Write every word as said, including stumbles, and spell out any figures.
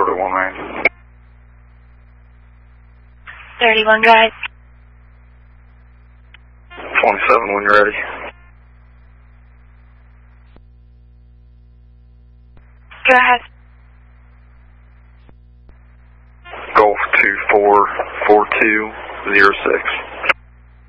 thirty-one, man. thirty-one, guys. twenty-seven when you're ready. Go ahead. Golf two four four two zero six.